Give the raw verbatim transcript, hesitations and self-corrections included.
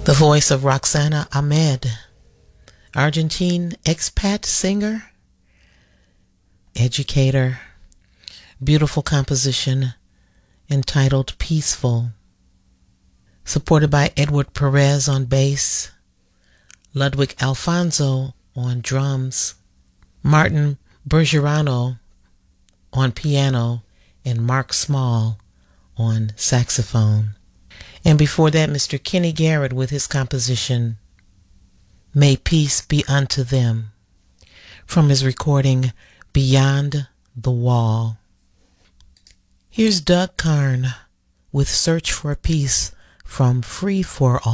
The voice of Roxana Ahmed, Argentine expat singer, educator, beautiful composition entitled Peaceful. Supported by Edward Perez on bass, Ludwig Alfonso on drums, Martin Bergerano on piano, and Mark Small on saxophone. And before that, Mister Kenny Garrett with his composition, May Peace Be Unto Them, from his recording Beyond the Wall. Here's Doug Karn with Search for Peace from Free for All.